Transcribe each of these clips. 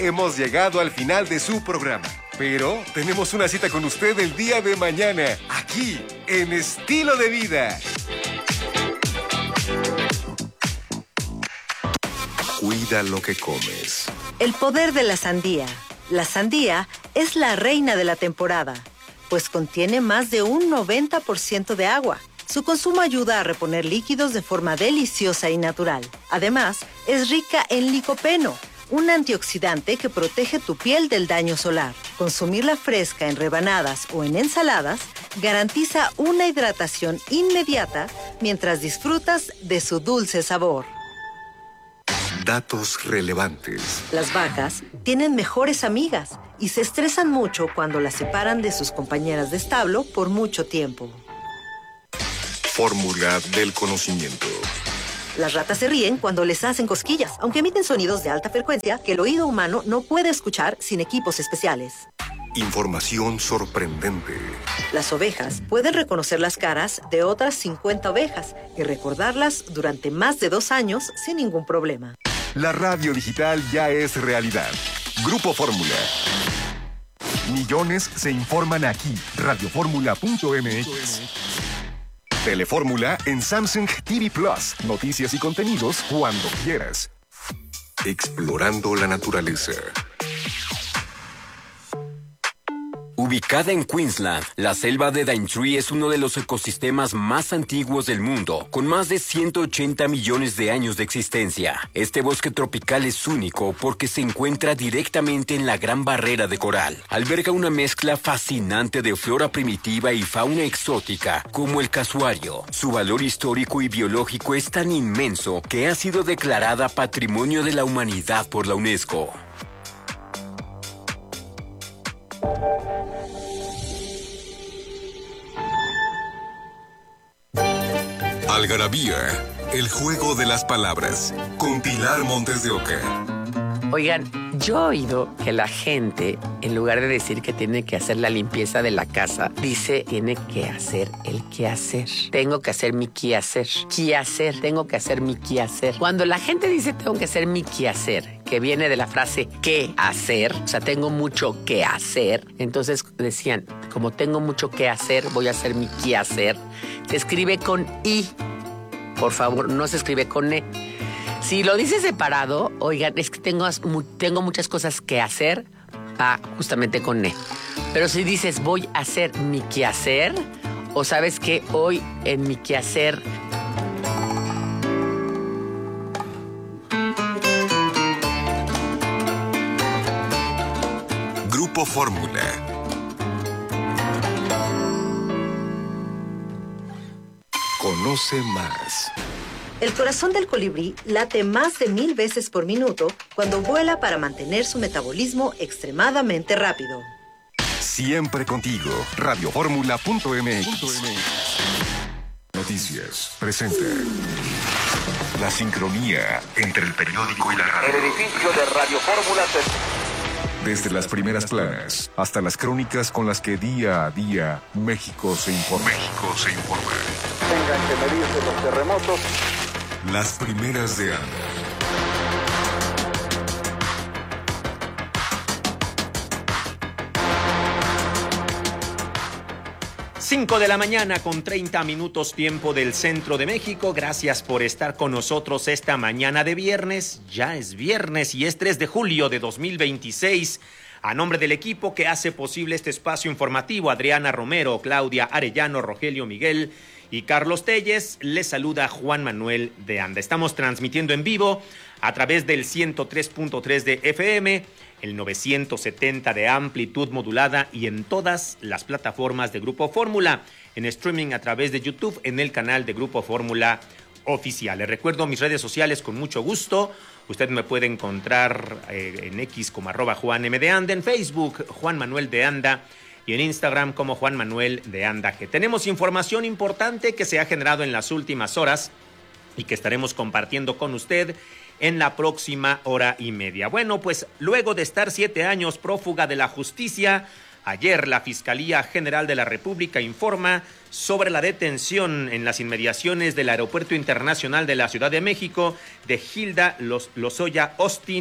hemos llegado al final de su programa. Pero tenemos una cita con usted el día de mañana, aquí, en Estilo de Vida. Cuida lo que comes. El poder de la sandía. La sandía es la reina de la temporada, pues contiene más de un 90% de agua. Su consumo ayuda a reponer líquidos de forma deliciosa y natural. Además, es rica en licopeno, un antioxidante que protege tu piel del daño solar. Consumirla fresca en rebanadas o en ensaladas garantiza una hidratación inmediata mientras disfrutas de su dulce sabor. Datos relevantes. Las vacas tienen mejores amigas y se estresan mucho cuando las separan de sus compañeras de establo por mucho tiempo. Fórmula del conocimiento. Las ratas se ríen cuando les hacen cosquillas, aunque emiten sonidos de alta frecuencia que el oído humano no puede escuchar sin equipos especiales. Información sorprendente. Las ovejas pueden reconocer las caras de otras 50 ovejas y recordarlas durante más de 2 años sin ningún problema. La radio digital ya es realidad. Grupo Fórmula. Millones se informan aquí. Radioformula.mx. Telefórmula en Samsung TV Plus. Noticias y contenidos cuando quieras. Explorando la naturaleza. Ubicada en Queensland, la selva de Daintree es uno de los ecosistemas más antiguos del mundo, con más de 180 millones de años de existencia. Este bosque tropical es único porque se encuentra directamente en la Gran Barrera de Coral. Alberga una mezcla fascinante de flora primitiva y fauna exótica, como el casuario. Su valor histórico y biológico es tan inmenso que ha sido declarada Patrimonio de la Humanidad por la UNESCO. Algarabía, el juego de las palabras, con Pilar Montes de Oca. Oigan, yo he oído que la gente, en lugar de decir que tiene que hacer la limpieza de la casa, dice tiene que hacer el quehacer. Tengo que hacer mi quehacer. Quehacer, tengo que hacer mi quehacer. Cuando la gente dice tengo que hacer mi quehacer, que viene de la frase qué hacer, o sea, tengo mucho que hacer, entonces decían, como tengo mucho que hacer, voy a hacer mi quehacer. Se escribe con I. Por favor, no se escribe con E. Si lo dices separado, oigan, es que tengo muchas cosas que hacer, va justamente con E. Pero si dices voy a hacer mi quehacer, o sabes que hoy en mi quehacer... Grupo Fórmula. Conoce más. El corazón del colibrí late más de 1000 veces por minuto cuando vuela para mantener su metabolismo extremadamente rápido. Siempre contigo. Radioformula.mx. Noticias. Presenta. La sincronía entre el periódico y la radio. El edificio de Radio Fórmula Desde las primeras planas hasta las crónicas con las que día a día México se informa. tengan que medirse los terremotos. Las primeras de Anda. Cinco de la mañana con 30 minutos tiempo del centro de México. Gracias por estar con nosotros esta mañana de viernes. Ya es viernes y es 3 de julio de 2026. A nombre del equipo que hace posible este espacio informativo, Adriana Romero, Claudia Arellano, Rogelio Miguel y Carlos Telles, les saluda Juan Manuel de Anda. Estamos transmitiendo en vivo a través del 103.3 de FM, el 970 de amplitud modulada y en todas las plataformas de Grupo Fórmula, en streaming a través de YouTube en el canal de Grupo Fórmula Oficial. Les recuerdo mis redes sociales con mucho gusto. Usted me puede encontrar en X como @JuanMDeAnda, en Facebook Juan Manuel de Anda y en Instagram como Juan Manuel de Anda. Que tenemos información importante que se ha generado en las últimas horas y que estaremos compartiendo con usted en la próxima hora y media. Bueno, pues luego de estar 7 años prófuga de la justicia, ayer la Fiscalía General de la República informa sobre la detención en las inmediaciones del Aeropuerto Internacional de la Ciudad de México de Hilda Lozoya Austin,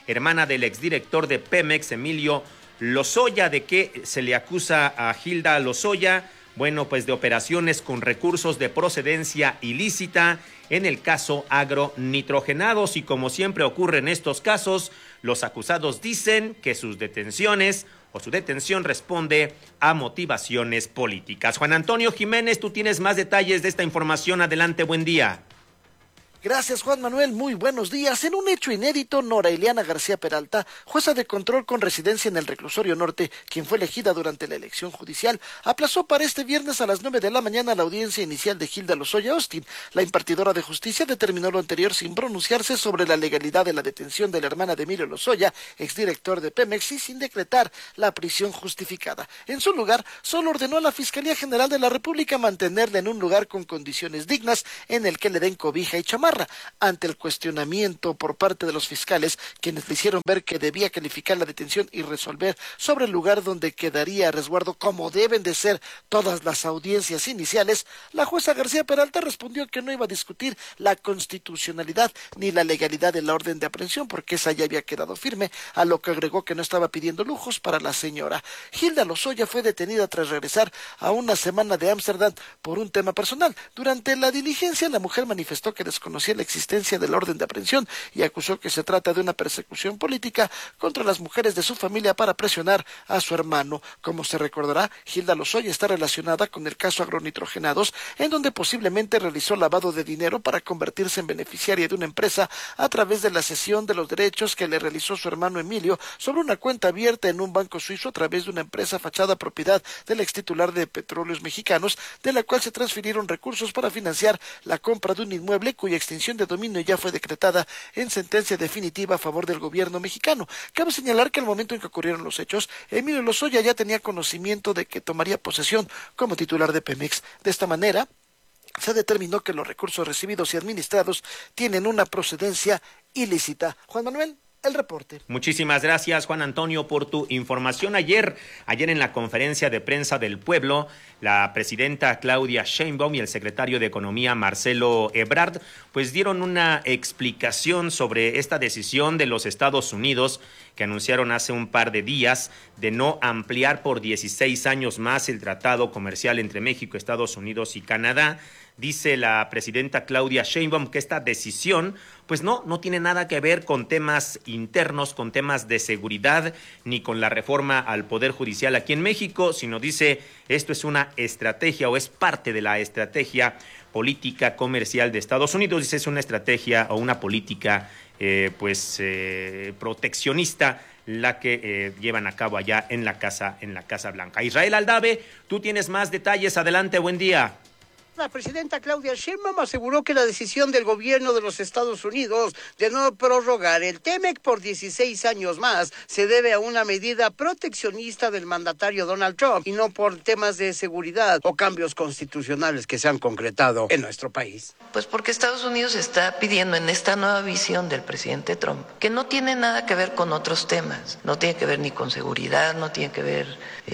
hermana del exdirector de Pemex, Emilio Lozoya. ¿De qué se le acusa a Hilda Lozoya? Bueno, pues de operaciones con recursos de procedencia ilícita en el caso agronitrogenados, y como siempre ocurre en estos casos, los acusados dicen que sus detenciones o su detención responde a motivaciones políticas. Juan Antonio Jiménez, tú tienes más detalles de esta información. Adelante, buen día. Gracias, Juan Manuel. Muy buenos días. En un hecho inédito, Nora Eliana García Peralta, jueza de control con residencia en el Reclusorio Norte, quien fue elegida durante la elección judicial, aplazó para este viernes a las 9 de la mañana la audiencia inicial de Hilda Lozoya Austin. La impartidora de justicia determinó lo anterior sin pronunciarse sobre la legalidad de la detención de la hermana de Emilio Lozoya, exdirector de Pemex, y sin decretar la prisión justificada. En su lugar, solo ordenó a la Fiscalía General de la República mantenerla en un lugar con condiciones dignas en el que le den cobija y chamarra. Ante el cuestionamiento por parte de los fiscales, quienes le hicieron ver que debía calificar la detención y resolver sobre el lugar donde quedaría a resguardo, como deben de ser todas las audiencias iniciales, la jueza García Peralta respondió que no iba a discutir la constitucionalidad ni la legalidad de la orden de aprehensión, porque esa ya había quedado firme, a lo que agregó que no estaba pidiendo lujos para la señora. Hilda Lozoya fue detenida tras regresar a una semana de Ámsterdam por un tema personal. Durante la diligencia, la mujer manifestó que desconocía la existencia de la orden de aprehensión y acusó que se trata de una persecución política contra las mujeres de su familia para presionar a su hermano. Como se recordará, Hilda Lozoya está relacionada con el caso agronitrogenados, en donde posiblemente realizó lavado de dinero para convertirse en beneficiaria de una empresa a través de la cesión de los derechos que le realizó su hermano Emilio sobre una cuenta abierta en un banco suizo a través de una empresa fachada propiedad del extitular de Petróleos Mexicanos, de la cual se transfirieron recursos para financiar la compra de un inmueble cuya extinción de dominio ya fue decretada en sentencia definitiva a favor del gobierno mexicano. Cabe señalar que al momento en que ocurrieron los hechos, Emilio Lozoya ya tenía conocimiento de que tomaría posesión como titular de Pemex. De esta manera, se determinó que los recursos recibidos y administrados tienen una procedencia ilícita. Juan Manuel, el reporte. Muchísimas gracias, Juan Antonio, por tu información. Ayer en la conferencia de prensa del pueblo, la presidenta Claudia Sheinbaum y el secretario de Economía Marcelo Ebrard pues dieron una explicación sobre esta decisión de los Estados Unidos que anunciaron hace un par de días de no ampliar por 16 años más el tratado comercial entre México, Estados Unidos y Canadá. Dice la presidenta Claudia Sheinbaum que esta decisión pues no tiene nada que ver con temas internos, con temas de seguridad, ni con la reforma al Poder Judicial aquí en México, sino dice esto es una estrategia o es parte de la estrategia política comercial de Estados Unidos. Dice es una estrategia o una política proteccionista la que llevan a cabo allá en la Casa Blanca. Israel Aldave, tú tienes más detalles. Adelante, buen día. La presidenta Claudia Sheinbaum aseguró que la decisión del gobierno de los Estados Unidos de no prorrogar el TEMEC por 16 años más se debe a una medida proteccionista del mandatario Donald Trump y no por temas de seguridad o cambios constitucionales que se han concretado en nuestro país. Pues porque Estados Unidos está pidiendo en esta nueva visión del presidente Trump, que no tiene nada que ver con otros temas, no tiene que ver ni con seguridad, no tiene que ver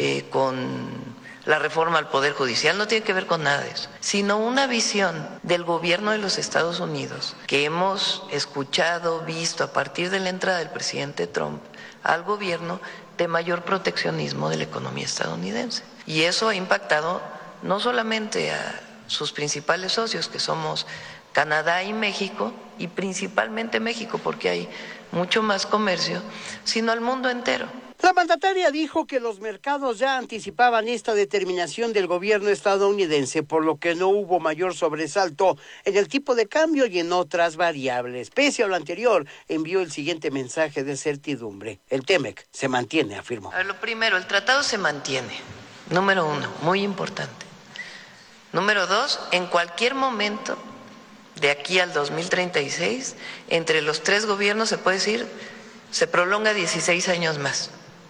con la reforma al Poder Judicial, no tiene que ver con nada de eso, sino una visión del gobierno de los Estados Unidos que hemos escuchado, visto a partir de la entrada del presidente Trump al gobierno de mayor proteccionismo de la economía estadounidense. Y eso ha impactado no solamente a sus principales socios, que somos Canadá y México, y principalmente México, porque hay mucho más comercio, sino al mundo entero. La mandataria dijo que los mercados ya anticipaban esta determinación del gobierno estadounidense, por lo que no hubo mayor sobresalto en el tipo de cambio y en otras variables. Pese a lo anterior, envió el siguiente mensaje de certidumbre. El TEMEC se mantiene, afirmó. Lo primero, el tratado se mantiene. Número 1, muy importante. Número 2, en cualquier momento, de aquí al 2036, entre los tres gobiernos se puede decir, se prolonga 16 años más.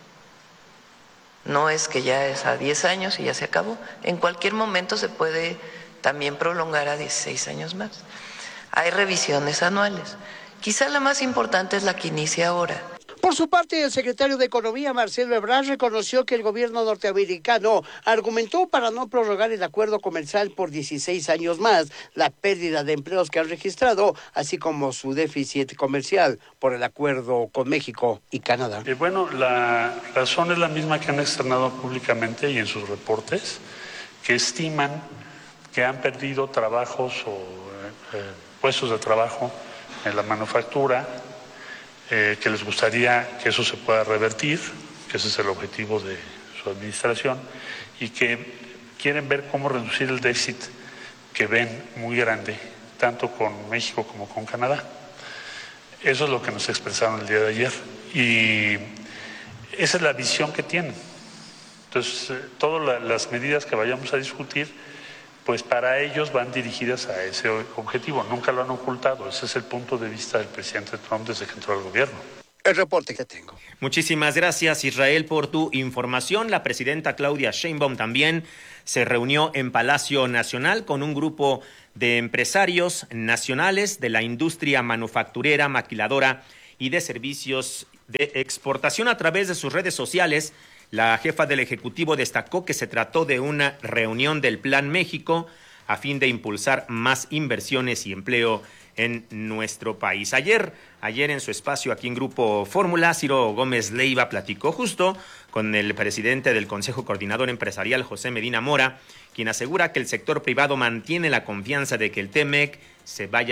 No es que ya es a 10 años y ya se acabó. En cualquier momento se puede también prolongar a 16 años más. Hay revisiones anuales. Quizá la más importante es la que inicia ahora. Por Por su parte, el secretario de Economía, Marcelo Ebrard, reconoció que el gobierno norteamericano argumentó para no prorrogar el acuerdo comercial por 16 años más, la pérdida de empleos que han registrado, así como su déficit comercial por el acuerdo con México y Canadá. Bueno, la razón es la misma que han externado públicamente y en sus reportes, que estiman que han perdido trabajos o puestos de trabajo en la manufactura, que les gustaría que eso se pueda revertir, que ese es el objetivo de su administración, y que quieren ver cómo reducir el déficit que ven muy grande, tanto con México como con Canadá. Eso es lo que nos expresaron el día de ayer, y esa es la visión que tienen. Entonces, todas las medidas que vayamos a discutir, pues para ellos van dirigidas a ese objetivo. Nunca lo han ocultado. Ese es el punto de vista del presidente Trump desde que entró al gobierno. El reporte que tengo. Muchísimas gracias, Israel, por tu información. La presidenta Claudia Sheinbaum también se reunió en Palacio Nacional con un grupo de empresarios nacionales de la industria manufacturera, maquiladora y de servicios de exportación. A través de sus redes sociales, la jefa del Ejecutivo destacó que se trató de una reunión del Plan México a fin de impulsar más inversiones y empleo en nuestro país. Ayer en su espacio aquí en Grupo Fórmula, Ciro Gómez Leiva platicó justo con el presidente del Consejo Coordinador Empresarial, José Medina Mora, quien asegura que el sector privado mantiene la confianza de que el TEMEC se va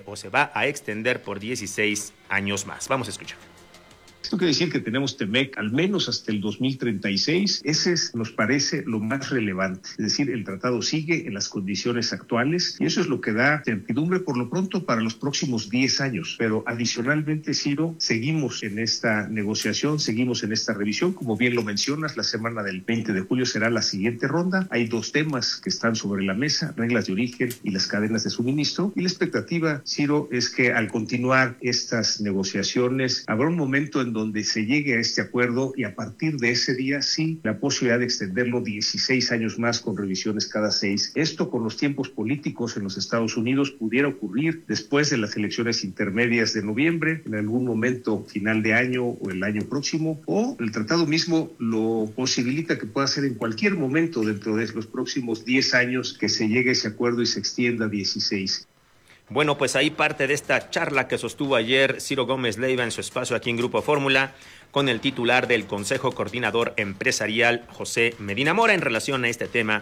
a extender por 16 años más. Vamos a escuchar. Esto quiere decir que tenemos TEMEC al menos hasta el 2036. Ese nos parece lo más relevante. Es decir, el tratado sigue en las condiciones actuales y eso es lo que da certidumbre por lo pronto para los próximos 10 años. Pero adicionalmente, Ciro, seguimos en esta negociación, seguimos en esta revisión. Como bien lo mencionas, la semana del 20 de julio será la siguiente ronda. Hay 2 temas que están sobre la mesa, reglas de origen y las cadenas de suministro. Y la expectativa, Ciro, es que al continuar estas negociaciones habrá un momento en donde se llegue a este acuerdo y a partir de ese día sí la posibilidad de extenderlo 16 años más con revisiones cada 6. Esto con los tiempos políticos en los Estados Unidos pudiera ocurrir después de las elecciones intermedias de noviembre, en algún momento final de año o el año próximo, o el tratado mismo lo posibilita que pueda ser en cualquier momento dentro de los próximos 10 años que se llegue a ese acuerdo y se extienda 16. Bueno, pues ahí parte de esta charla que sostuvo ayer Ciro Gómez Leiva en su espacio aquí en Grupo Fórmula con el titular del Consejo Coordinador Empresarial, José Medina Mora, en relación a este tema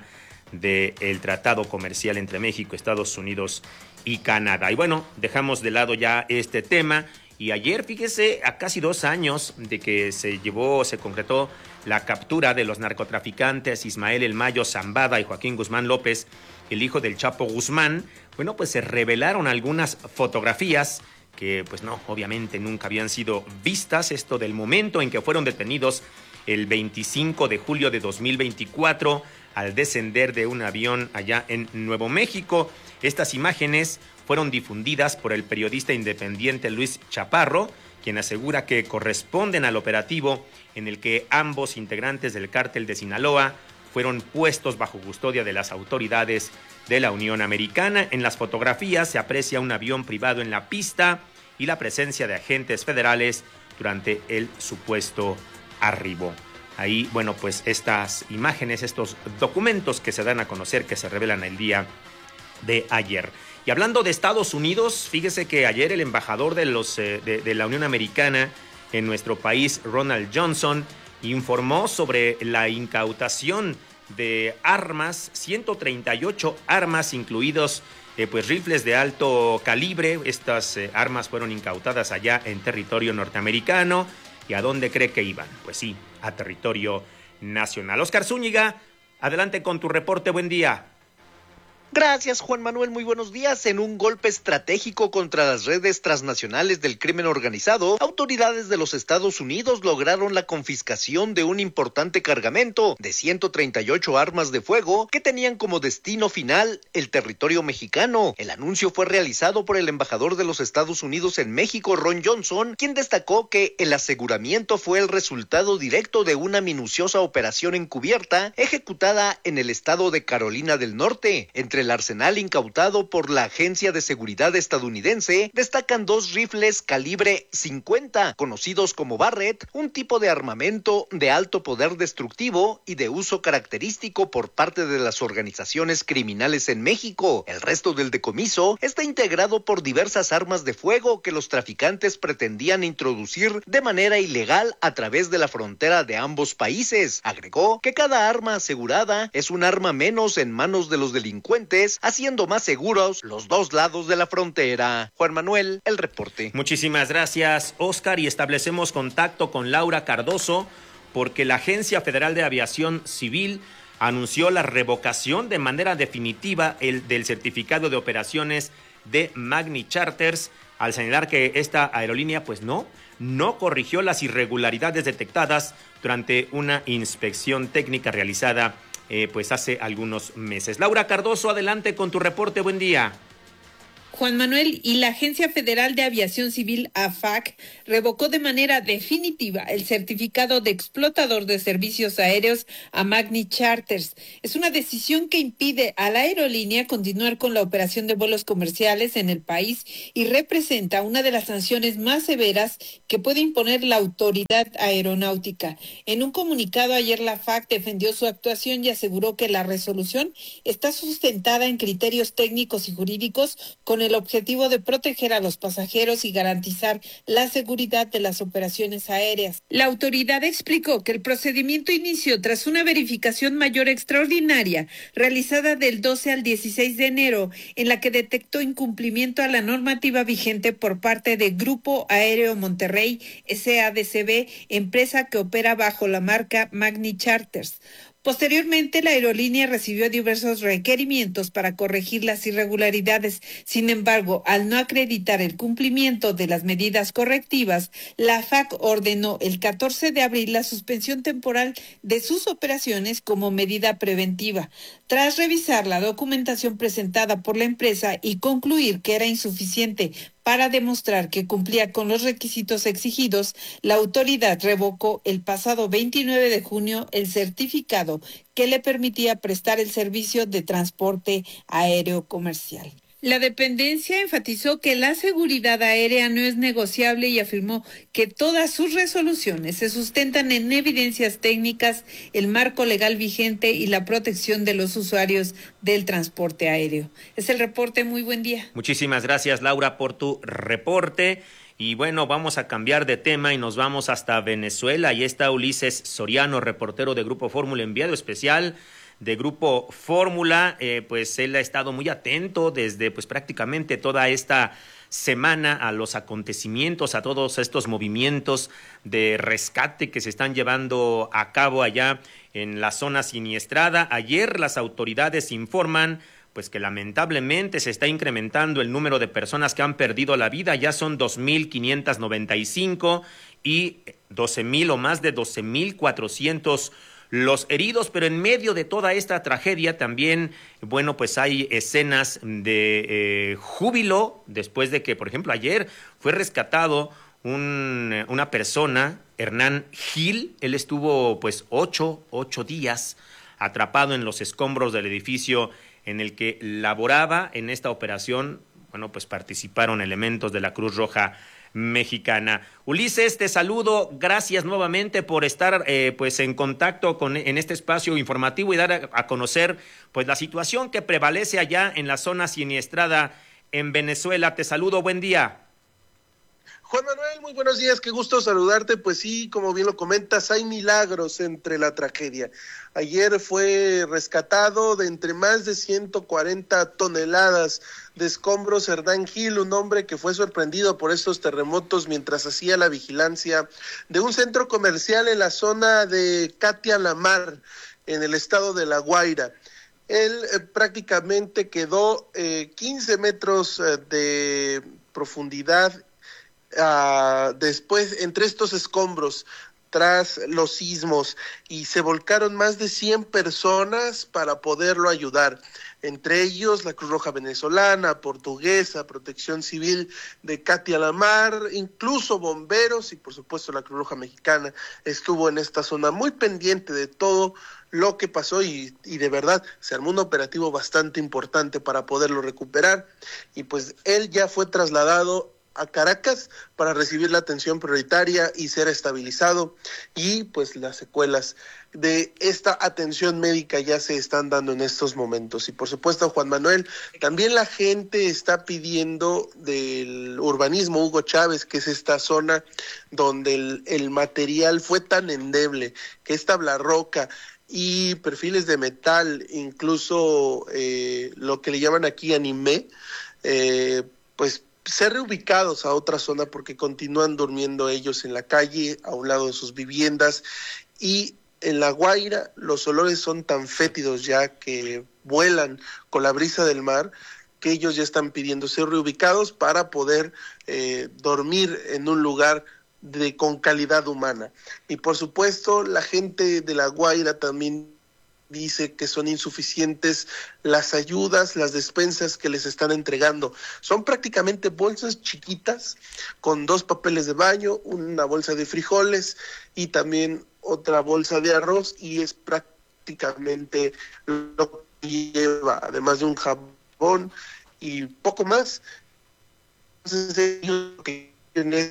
del tratado comercial entre México, Estados Unidos y Canadá. Y bueno, dejamos de lado ya este tema y ayer, fíjese, a casi 2 años de que se concretó la captura de los narcotraficantes Ismael El Mayo Zambada y Joaquín Guzmán López, el hijo del Chapo Guzmán. Bueno, pues se revelaron algunas fotografías que, pues no, obviamente nunca habían sido vistas. Esto del momento en que fueron detenidos el 25 de julio de 2024 al descender de un avión allá en Nuevo México. Estas imágenes fueron difundidas por el periodista independiente Luis Chaparro, quien asegura que corresponden al operativo en el que ambos integrantes del cártel de Sinaloa fueron puestos bajo custodia de las autoridades de la Unión Americana. En las fotografías se aprecia un avión privado en la pista y la presencia de agentes federales durante el supuesto arribo. Ahí, bueno, pues estas imágenes, estos documentos que se dan a conocer, que se revelan el día de ayer. Y hablando de Estados Unidos, fíjese que ayer el embajador de la Unión Americana en nuestro país, Ronald Johnson, informó sobre la incautación de armas, 138 armas, incluidos rifles de alto calibre. Estas armas fueron incautadas allá en territorio norteamericano. ¿Y a dónde cree que iban? Pues sí, a territorio nacional. Oscar Zúñiga, adelante con tu reporte. Buen día. Gracias, Juan Manuel. Muy buenos días. En un golpe estratégico contra las redes transnacionales del crimen organizado, autoridades de los Estados Unidos lograron la confiscación de un importante cargamento de 138 armas de fuego que tenían como destino final el territorio mexicano. El anuncio fue realizado por el embajador de los Estados Unidos en México, Ron Johnson, quien destacó que el aseguramiento fue el resultado directo de una minuciosa operación encubierta ejecutada en el estado de Carolina del Norte. Entre Entre el arsenal incautado por la Agencia de Seguridad estadounidense destacan 2 rifles calibre 50, conocidos como Barrett, un tipo de armamento de alto poder destructivo y de uso característico por parte de las organizaciones criminales en México. El resto del decomiso está integrado por diversas armas de fuego que los traficantes pretendían introducir de manera ilegal a través de la frontera de ambos países. Agregó que cada arma asegurada es un arma menos en manos de los delincuentes, haciendo más seguros los 2 lados de la frontera. Juan Manuel, el reporte. Muchísimas gracias, Oscar, y establecemos contacto con Laura Cardoso porque la Agencia Federal de Aviación Civil anunció la revocación de manera definitiva del certificado de operaciones de Magni Charters, al señalar que esta aerolínea pues no corrigió las irregularidades detectadas durante una inspección técnica realizada pues hace algunos meses. Laura Cardoso, adelante con tu reporte, buen día. Juan Manuel, y la Agencia Federal de Aviación Civil, AFAC, revocó de manera definitiva el certificado de explotador de servicios aéreos a Magni Charters. Es una decisión que impide a la aerolínea continuar con la operación de vuelos comerciales en el país y representa una de las sanciones más severas que puede imponer la autoridad aeronáutica. En un comunicado ayer, la AFAC defendió su actuación y aseguró que la resolución está sustentada en criterios técnicos y jurídicos con el objetivo de proteger a los pasajeros y garantizar la seguridad de las operaciones aéreas. La autoridad explicó que el procedimiento inició tras una verificación mayor extraordinaria realizada del 12 al 16 de enero, en la que detectó incumplimiento a la normativa vigente por parte de Grupo Aéreo Monterrey, SADCB, empresa que opera bajo la marca Magni Charters. Posteriormente, la aerolínea recibió diversos requerimientos para corregir las irregularidades. Sin embargo, al no acreditar el cumplimiento de las medidas correctivas, la AFAC ordenó el 14 de abril la suspensión temporal de sus operaciones como medida preventiva. Tras revisar la documentación presentada por la empresa y concluir que era insuficiente para demostrar que cumplía con los requisitos exigidos, la autoridad revocó el pasado 29 de junio el certificado que le permitía prestar el servicio de transporte aéreo comercial. La dependencia enfatizó que la seguridad aérea no es negociable y afirmó que todas sus resoluciones se sustentan en evidencias técnicas, el marco legal vigente y la protección de los usuarios del transporte aéreo. Es el reporte, muy buen día. Muchísimas gracias, Laura, por tu reporte. Y bueno, vamos a cambiar de tema y nos vamos hasta Venezuela. Ahí está Ulises Soriano, reportero de Grupo Fórmula, enviado especial de Grupo Fórmula. Pues él ha estado muy atento desde pues prácticamente toda esta semana a los acontecimientos, a todos estos movimientos de rescate que se están llevando a cabo allá en la zona siniestrada. Ayer las autoridades informan pues que lamentablemente se está incrementando el número de personas que han perdido la vida. Ya son 2,595 y 12,000 o más de 12,400 los heridos, pero en medio de toda esta tragedia también, bueno, pues hay escenas de júbilo después de que, por ejemplo, ayer fue rescatado una persona, Hernán Gil. Él estuvo pues 8 días atrapado en los escombros del edificio en el que laboraba. En esta operación, bueno, pues participaron elementos de la Cruz Roja Mexicana. Ulises, te saludo, gracias nuevamente por estar pues en contacto en este espacio informativo y dar a conocer pues la situación que prevalece allá en la zona siniestrada en Venezuela. Te saludo, buen día. Juan Manuel, muy buenos días, qué gusto saludarte. Pues sí, como bien lo comentas, hay milagros entre la tragedia. Ayer fue rescatado de entre más de 140 toneladas de escombros Hernán Gil, un hombre que fue sorprendido por estos terremotos mientras hacía la vigilancia de un centro comercial en la zona de Katia La Mar, en el estado de La Guaira. Él prácticamente quedó 15 metros de profundidad después entre estos escombros. tras los sismos y se volcaron más de 100 personas para poderlo ayudar, entre ellos la Cruz Roja Venezolana, Portuguesa, Protección Civil de Katia la Mar, incluso bomberos y por supuesto la Cruz Roja Mexicana estuvo en esta zona muy pendiente de todo lo que pasó y de verdad se armó un operativo bastante importante para poderlo recuperar y pues él ya fue trasladado a Caracas para recibir la atención prioritaria y ser estabilizado y pues las secuelas de esta atención médica ya se están dando en estos momentos. Y por supuesto, Juan Manuel, también la gente está pidiendo del urbanismo Hugo Chávez, que es esta zona donde el material fue tan endeble, que es tabla roca y perfiles de metal, incluso lo que le llaman aquí anime, pues ser reubicados a otra zona porque continúan durmiendo ellos en la calle, a un lado de sus viviendas, y en La Guaira los olores son tan fétidos ya que vuelan con la brisa del mar, que ellos ya están pidiendo ser reubicados para poder dormir en un lugar con calidad humana. Y por supuesto la gente de La Guaira también dice que son insuficientes las ayudas, las despensas que les están entregando. Son prácticamente bolsas chiquitas con 2 papeles de baño, una bolsa de frijoles y también otra bolsa de arroz, y es prácticamente lo que lleva, además de un jabón y poco más. Entonces ellos lo que quieren es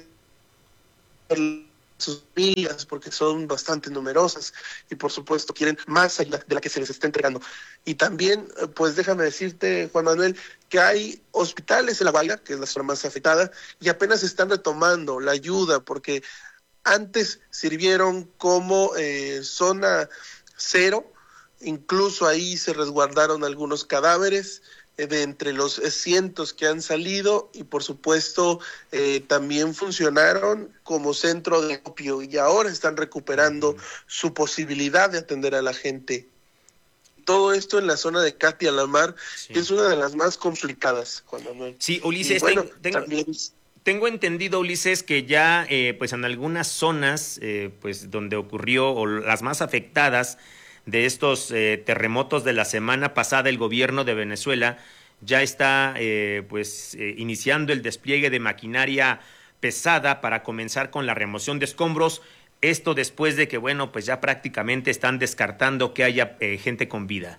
sus familias porque son bastante numerosas y por supuesto quieren más ayuda de la que se les está entregando. Y también pues déjame decirte, Juan Manuel, que hay hospitales en La Guaira, que es la zona más afectada, y apenas están retomando la ayuda porque antes sirvieron como zona cero, incluso ahí se resguardaron algunos cadáveres de entre los cientos que han salido y por supuesto también funcionaron como centro de opio y ahora están recuperando su posibilidad de atender a la gente. Todo esto en la zona de Katia la Mar, sí, que es una de las más complicadas, Juan Manuel. Sí, Ulises, bueno, también tengo entendido, Ulises, que ya pues en algunas zonas pues donde ocurrió o las más afectadas de estos terremotos de la semana pasada, el gobierno de Venezuela ya está iniciando el despliegue de maquinaria pesada para comenzar con la remoción de escombros. Esto después de que, bueno, pues ya prácticamente están descartando que haya gente con vida.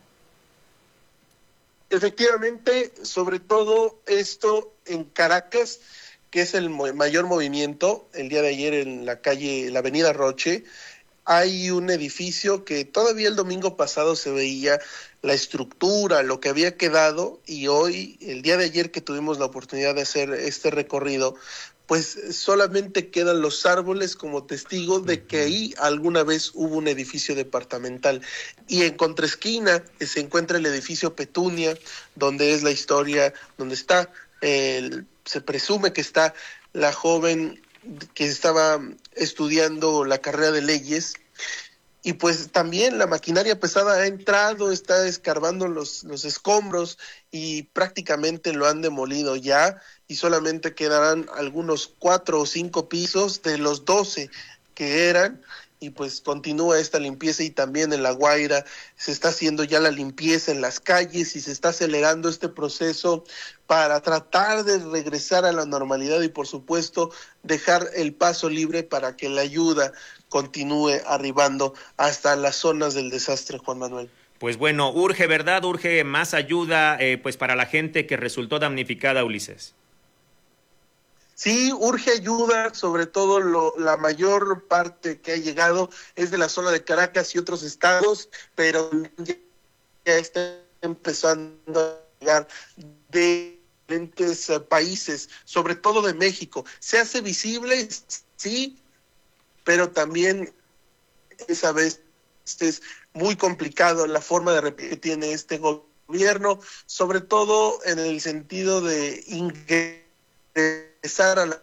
Efectivamente, sobre todo esto en Caracas, que es el mayor movimiento. El día de ayer en la avenida Roche, hay un edificio que todavía el domingo pasado se veía la estructura, lo que había quedado, y hoy, el día de ayer que tuvimos la oportunidad de hacer este recorrido, pues solamente quedan los árboles como testigo de que ahí alguna vez hubo un edificio departamental. Y en contraesquina se encuentra el edificio Petunia, donde es la historia, donde está, se presume que está la joven que estaba estudiando la carrera de leyes, y pues también la maquinaria pesada ha entrado, está escarbando los escombros y prácticamente lo han demolido ya, y solamente quedarán algunos 4 o 5 pisos de los 12 que eran, y pues continúa esta limpieza. Y también en La Guaira se está haciendo ya la limpieza en las calles y se está acelerando este proceso para tratar de regresar a la normalidad y por supuesto dejar el paso libre para que la ayuda continúe arribando hasta las zonas del desastre, Juan Manuel. Pues bueno, urge, ¿verdad? Urge más ayuda pues para la gente que resultó damnificada, Ulises. Sí, urge ayuda, sobre todo la mayor parte que ha llegado es de la zona de Caracas y otros estados, pero ya está empezando a llegar de diferentes países, sobre todo de México. Se hace visible, sí, pero también esa vez es muy complicado la forma de repetir que tiene este gobierno, sobre todo en el sentido de ingresar a los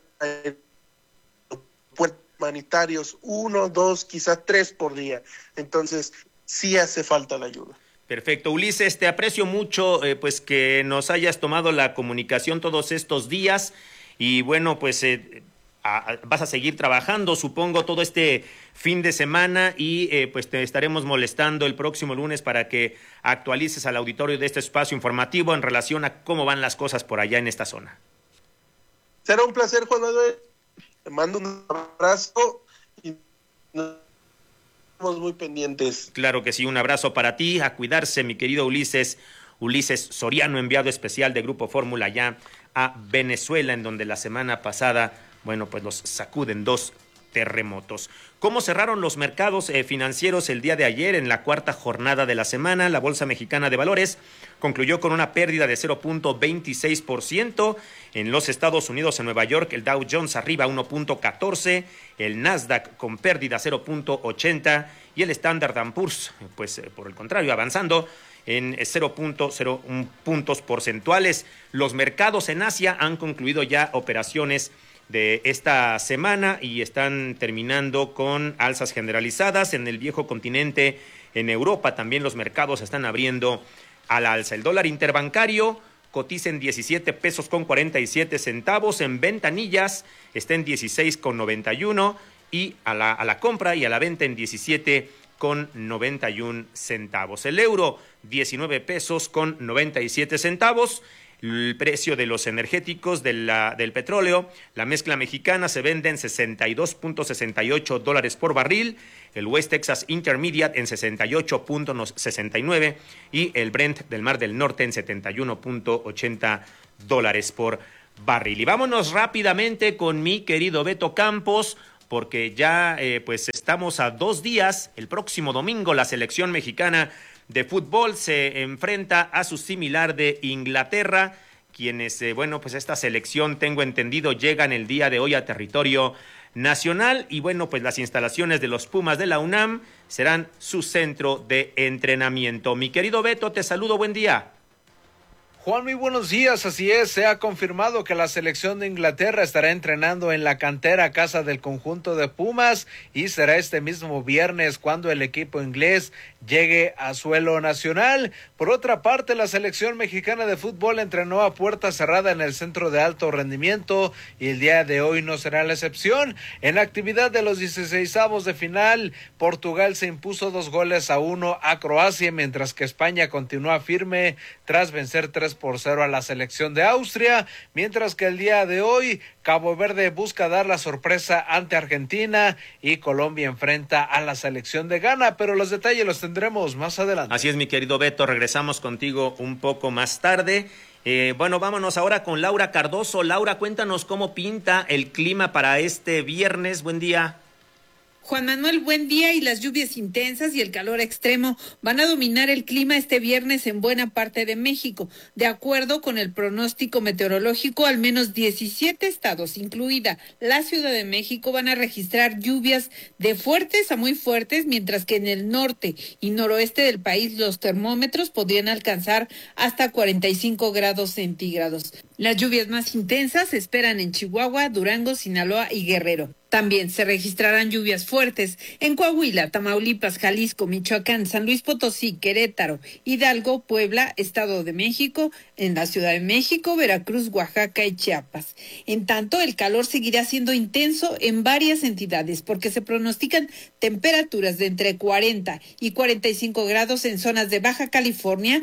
puertos humanitarios, 1, 2, quizás 3 por día. Entonces, sí hace falta la ayuda. Perfecto. Ulises, te aprecio mucho pues que nos hayas tomado la comunicación todos estos días y bueno, pues vas a seguir trabajando, supongo, todo este fin de semana y pues te estaremos molestando el próximo lunes para que actualices al auditorio de este espacio informativo en relación a cómo van las cosas por allá en esta zona. Será un placer, Juan Manuel. Te mando un abrazo y nos estamos muy pendientes. Claro que sí, un abrazo para ti, a cuidarse, mi querido Ulises Soriano, enviado especial de Grupo Fórmula ya a Venezuela, en donde la semana pasada, bueno, pues los sacuden 2 terremotos. ¿Cómo cerraron los mercados financieros el día de ayer en la cuarta jornada de la semana? La Bolsa Mexicana de Valores concluyó con una pérdida de 0.26%. En los Estados Unidos, en Nueva York, el Dow Jones arriba 1.14%, el Nasdaq con pérdida 0.80% y el Standard & Poor's, pues por el contrario, avanzando en 0.01 puntos porcentuales. Los mercados en Asia han concluido ya operaciones de esta semana y están terminando con alzas generalizadas. En el viejo continente, en Europa, también los mercados están abriendo al alza. El dólar interbancario cotiza en 17 pesos con 47 centavos, en ventanillas está en 16 con 91 y a la compra y a la venta en 17 con 91 centavos. El euro, 19 pesos con 97 centavos. El precio de los energéticos del petróleo, la mezcla mexicana se vende en $68.68 por barril, el West Texas Intermediate en 68.69 y el Brent del Mar del Norte en $71.80 por barril. Y vámonos rápidamente con mi querido Beto Campos, porque ya pues estamos a 2 días. El próximo domingo la selección mexicana de fútbol se enfrenta a su similar de Inglaterra, quienes, bueno, pues esta selección, tengo entendido, llegan el día de hoy a territorio nacional y bueno, pues las instalaciones de los Pumas de la UNAM serán su centro de entrenamiento. Mi querido Beto, te saludo, buen día. Juan, muy buenos días. Así es, se ha confirmado que la selección de Inglaterra estará entrenando en la cantera casa del conjunto de Pumas y será este mismo viernes cuando el equipo inglés llegue a suelo nacional. Por otra parte, la selección mexicana de fútbol entrenó a puerta cerrada en el centro de alto rendimiento y el día de hoy no será la excepción. En la actividad de los 16avos de final, Portugal se impuso 2-1 a Croacia, mientras que España continúa firme tras vencer 3-0 a la selección de Austria, mientras que el día de hoy Cabo Verde busca dar la sorpresa ante Argentina y Colombia enfrenta a la selección de Ghana, pero los detalles los tendremos más adelante. Así es, mi querido Beto, regresamos contigo un poco más tarde. Bueno, vámonos ahora con Laura Cardoso. Laura, cuéntanos cómo pinta el clima para este viernes. Buen día. Juan Manuel, buen día. Y las lluvias intensas y el calor extremo van a dominar el clima este viernes en buena parte de México. De acuerdo con el pronóstico meteorológico, al menos 17 estados, incluida la Ciudad de México, van a registrar lluvias de fuertes a muy fuertes, mientras que en el norte y noroeste del país los termómetros podrían alcanzar hasta 45 grados centígrados. Las lluvias más intensas se esperan en Chihuahua, Durango, Sinaloa y Guerrero. También se registrarán lluvias fuertes en Coahuila, Tamaulipas, Jalisco, Michoacán, San Luis Potosí, Querétaro, Hidalgo, Puebla, Estado de México, en la Ciudad de México, Veracruz, Oaxaca y Chiapas. En tanto, el calor seguirá siendo intenso en varias entidades porque se pronostican temperaturas de entre 40 y 45 grados en zonas de Baja California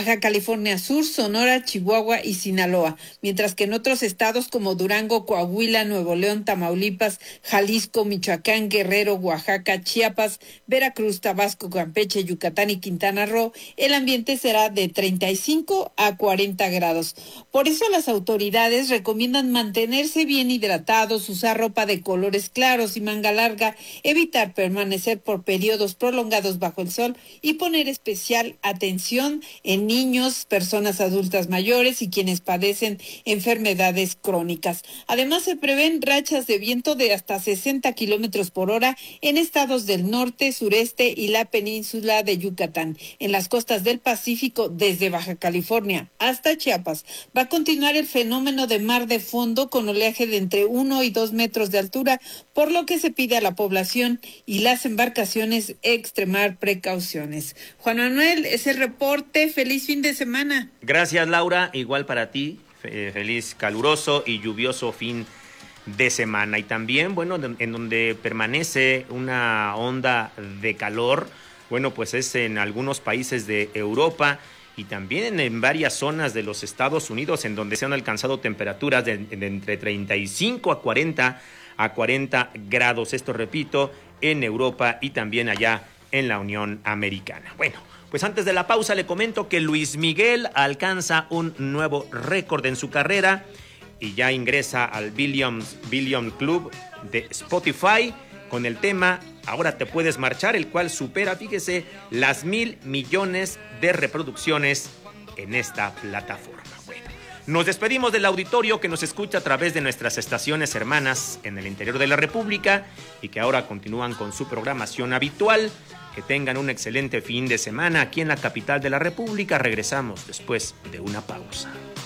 Sur, Sonora, Chihuahua y Sinaloa, mientras que en otros estados como Durango, Coahuila, Nuevo León, Tamaulipas, Jalisco, Michoacán, Guerrero, Oaxaca, Chiapas, Veracruz, Tabasco, Campeche, Yucatán y Quintana Roo, el ambiente será de 35 a 40 grados. Por eso las autoridades recomiendan mantenerse bien hidratados, usar ropa de colores claros y manga larga, evitar permanecer por periodos prolongados bajo el sol y poner especial atención en niños, personas adultas mayores y quienes padecen enfermedades crónicas. Además, se prevén rachas de viento de hasta 60 kilómetros por hora en estados del norte, sureste y la península de Yucatán. En las costas del Pacífico, desde Baja California hasta Chiapas, va a continuar el fenómeno de mar de fondo con oleaje de entre 1 y 2 metros de altura, por lo que se pide a la población y las embarcaciones extremar precauciones. Juan Manuel, ese reporte. Feliz fin de semana. Gracias, Laura. Igual para ti. Feliz, caluroso y lluvioso fin de semana. Y también, bueno, en donde permanece una onda de calor, bueno, pues es en algunos países de Europa y también en varias zonas de los Estados Unidos, en donde se han alcanzado temperaturas de entre 35 a 40 grados. Esto, repito, en Europa y también allá en la Unión Americana. Bueno, pues antes de la pausa le comento que Luis Miguel alcanza un nuevo récord en su carrera y ya ingresa al Billion Club de Spotify con el tema Ahora te puedes marchar, el cual supera, fíjese, las 1,000 millones de reproducciones en esta plataforma. Bueno, nos despedimos del auditorio que nos escucha a través de nuestras estaciones hermanas en el interior de la República y que ahora continúan con su programación habitual. Que tengan un excelente fin de semana aquí en la capital de la República. Regresamos después de una pausa.